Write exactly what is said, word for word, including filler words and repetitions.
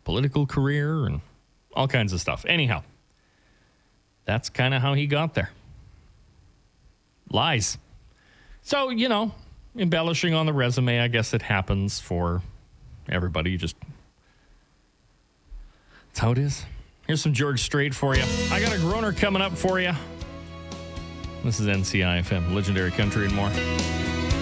political career and all kinds of stuff. Anyhow, that's kind of how he got there. Lies. So, you know, embellishing on the resume, I guess it happens for everybody. You just, that's how it is. Here's some George Strait for you. I got a groaner coming up for you. This is N C I F M, Legendary Country and more.